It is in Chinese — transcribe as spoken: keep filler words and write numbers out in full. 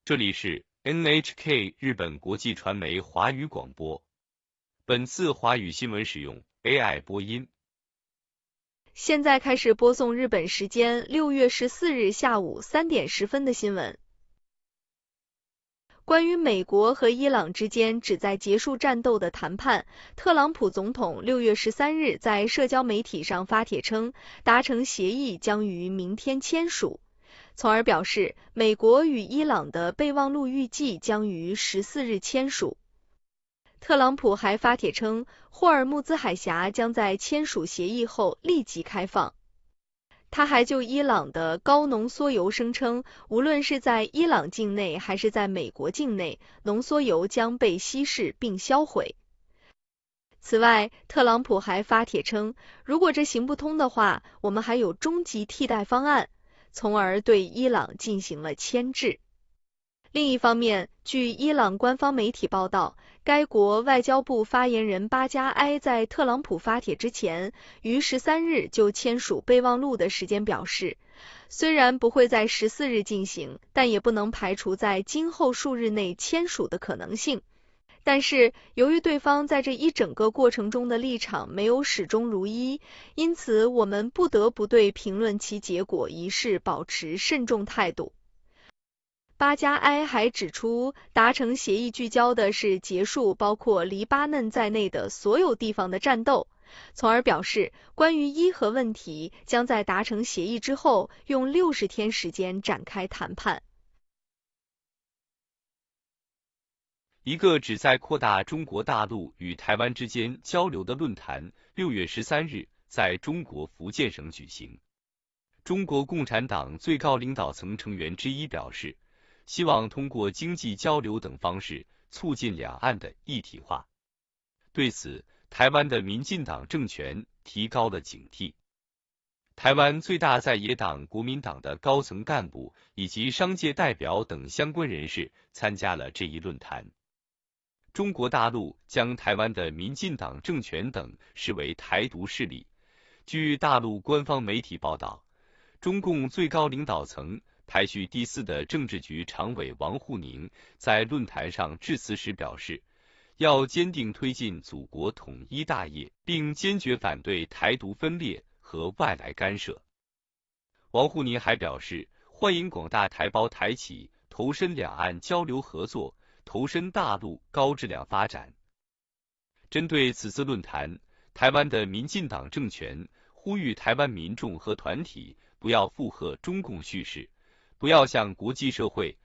这里是 N H K 日本国际传媒华语广播。本次华语新闻使用 A I 播音。 现在开始播送日本时间六月十四日下午三点十分的新闻。关于美国和伊朗之间旨在结束战斗的谈判，特朗普总统六月十三日在社交媒体上发帖称，达成协议将于明天签署，从而表示美国与伊朗的备忘录预计将于十四日签署。特朗普还发帖称，霍尔木兹海峡将在签署协议后立即开放。他还就伊朗的高浓缩铀声称，无论是在伊朗境内还是在美国境内，浓缩铀将被稀释并销毁。此外，特朗普还发帖称，如果这行不通的话，我们还有终极替代方案，从而对伊朗进行了牵制。另一方面，据伊朗官方媒体报道，该国外交部发言人巴加埃在特朗普发帖之前，于十三日就签署备忘录的时间表示，虽然不会在十四日进行，但也不能排除在今后数日内签署的可能性。但是，由于对方在这一整个过程中的立场没有始终如一，因此我们不得不对评论其结果一事保持慎重态度。巴加埃还指出，达成协议聚焦的是结束包括黎巴嫩在内的所有地方的战斗，从而表示，关于伊核问题将在达成协议之后用六十天时间展开谈判。 一个旨在扩大中国大陆与台湾之间交流的论坛，六月十三日在中国福建省举行。中国共产党最高领导层成员之一表示，希望通过经济交流等方式促进两岸的一体化。对此，台湾的民进党政权提高了警惕。台湾最大在野党国民党的高层干部以及商界代表等相关人士参加了这一论坛。中国大陆将台湾的民进党政权等视为台独势力。据大陆官方媒体报道，中共最高领导层排序第四的政治局常委王沪宁在论坛上致辞时表示，要坚定推进祖国统一大业，并坚决反对台独分裂和外来干涉。王沪宁还表示，欢迎广大台胞台企投身两岸交流合作，投身大陆高质量发展。针对此次论坛，台湾的民进党政权呼吁台湾民众和团体不要附和中共叙事，不要向国际社会